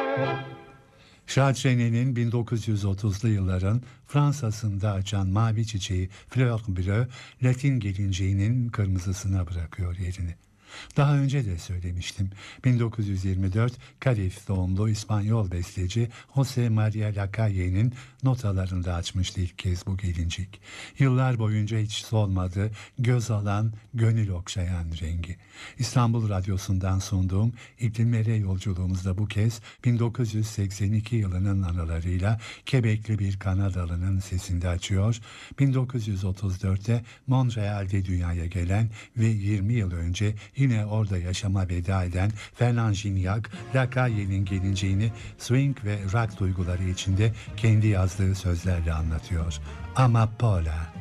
Charles Trenet'in 1930'lu yılların Fransa'sında açan mavi çiçeği Fleur Bleue, Latin gelinciğinin kırmızısına bırakıyor yerini. Daha önce de söylemiştim. 1924 Cardiff doğumlu İspanyol besteci José María Lacalle'nin notalarında açmıştı ilk kez bu gelincik. Yıllar boyunca hiç solmadı, göz alan, gönül okşayan rengi. İstanbul Radyosu'ndan sunduğum iklimlere yolculuğumuzda bu kez 1982 yılının anılarıyla Quebec'li bir Kanadalı'nın sesinde açıyor. 1934'te Montreal'de dünyaya gelen ve 20 yıl önce yine orada yaşama veda eden Fernand Gignac, Lacalle'nin gelinciğini swing ve rock duyguları içinde kendi yazdığı sözlerle anlatıyor. Amapola.